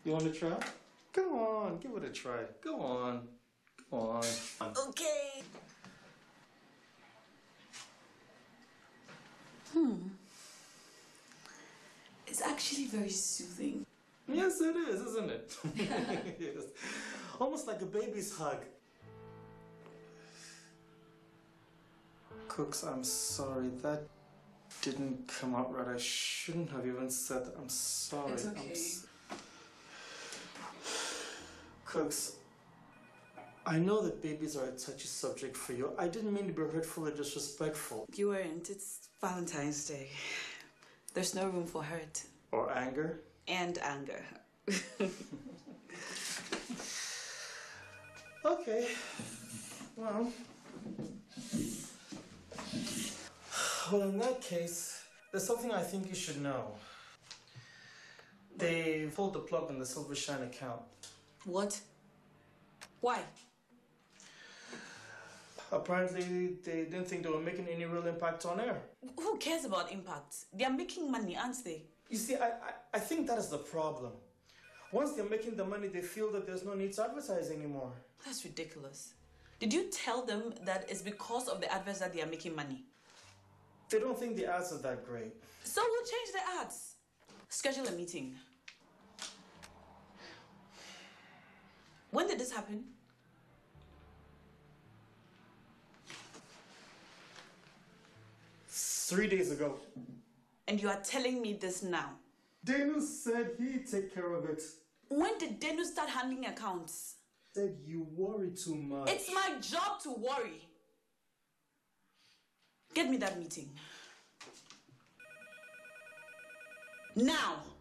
You want to try? Come on, give it a try. Go on. Come on. Okay. It's actually very soothing. Yes, it is, isn't it? Yes. Almost like a baby's hug. Cooks, I'm sorry. That didn't come out right. I shouldn't have even said that. I'm sorry. It's okay. Cooks, I know that babies are a touchy subject for you. I didn't mean to be hurtful or disrespectful. You weren't. It's Valentine's Day. There's no room for hurt. Or anger. And anger. Okay. Well, in that case, there's something I think you should know. They pulled the plug on the Silvershine account. What? Why? Apparently, they didn't think they were making any real impact on air. Who cares about impact? They are making money, aren't they? You see, I think that is the problem. Once they're making the money, they feel that there's no need to advertise anymore. That's ridiculous. Did you tell them that it's because of the adverts that they are making money? They don't think the ads are that great. So we'll change the ads. Schedule a meeting. When did this happen? Three days ago. And you are telling me this now? Danu said he'd take care of it. When did Danu start handling accounts? Said you worry too much. It's my job to worry. Get me that meeting. Now!